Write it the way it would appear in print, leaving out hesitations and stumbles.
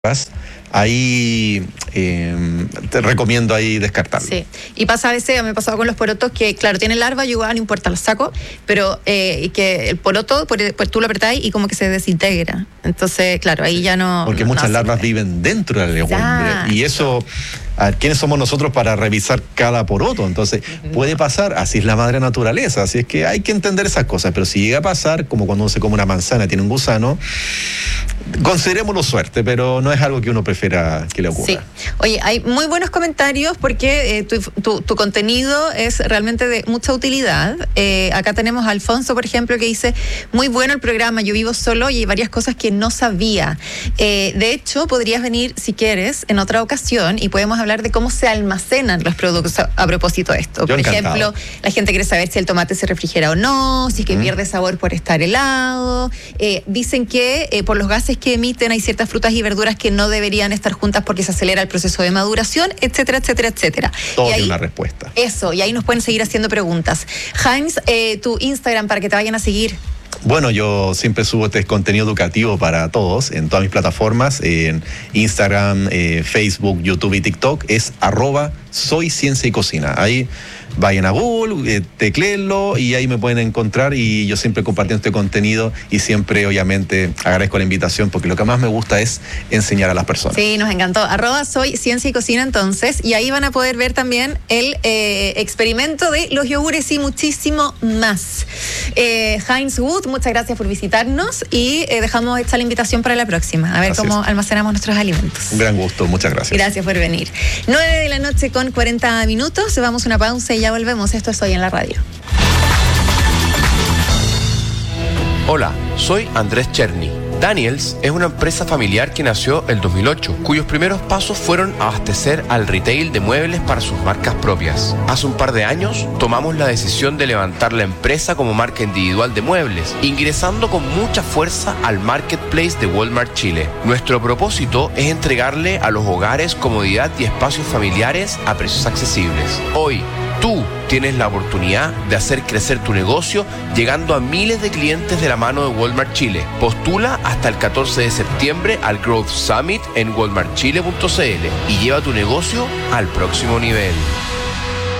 ahí te recomiendo ahí descartarlo. Sí, y pasa a veces, me ha pasado con los porotos que, claro, tienen larva, yo no importa, los saco, pero que el poroto, pues tú lo apretás y como que se desintegra. Entonces, claro, ahí ya no... Porque muchas larvas viven dentro de la legumbre. Y eso, ¿quiénes somos nosotros para revisar cada poroto? Entonces, puede pasar, así es la madre naturaleza, así es que hay que entender esas cosas. Pero si llega a pasar, como cuando uno se come una manzana, tiene un gusano, considerémoslo suerte, pero no es algo que uno prefiera que le ocurra. Sí. Oye, hay muy buenos comentarios porque tu contenido es realmente de mucha utilidad. Acá tenemos a Alfonso, por ejemplo, que dice: muy bueno el programa, yo vivo solo y hay varias cosas que no sabía. De hecho, podrías venir, si quieres, en otra ocasión y podemos hablar de cómo se almacenan los productos a propósito de esto. Yo por encantado. Ejemplo, la gente quiere saber si el tomate se refrigera o no, si es que pierde sabor por estar helado. Dicen que por los gases que emiten hay ciertas frutas y verduras que no deberían estar juntas porque se acelera el proceso de maduración, etcétera, etcétera, etcétera. Todo y ahí, tiene una respuesta. Eso, y ahí nos pueden seguir haciendo preguntas. Heinz, tu Instagram para que te vayan a seguir. Bueno, yo siempre subo este contenido educativo para todos en todas mis plataformas, en Instagram, Facebook, YouTube y TikTok, es @soycienciaycocina. Ahí vayan a Google, tecléenlo y ahí me pueden encontrar, y yo siempre compartiendo este contenido y siempre obviamente agradezco la invitación porque lo que más me gusta es enseñar a las personas. Sí, nos encantó. @soycienciaycocina entonces, y ahí van a poder ver también el experimento de los yogures y muchísimo más. Heinz Wood, muchas gracias por visitarnos y dejamos hecha la invitación para la próxima, a ver cómo almacenamos nuestros alimentos. Un gran gusto, muchas gracias. Gracias por venir. 9:40 p.m, vamos a una pausa y ya volvemos. Esto es Hoy en la Radio. Hola, soy Andrés Cherny. Daniels es una empresa familiar que nació en 2008, cuyos primeros pasos fueron abastecer al retail de muebles para sus marcas propias. Hace un par de años tomamos la decisión de levantar la empresa como marca individual de muebles, ingresando con mucha fuerza al marketplace de Walmart Chile. Nuestro propósito es entregarle a los hogares comodidad y espacios familiares a precios accesibles. Hoy, tú tienes la oportunidad de hacer crecer tu negocio llegando a miles de clientes de la mano de Walmart Chile. Postula hasta el 14 de septiembre al Growth Summit en walmartchile.cl y lleva tu negocio al próximo nivel.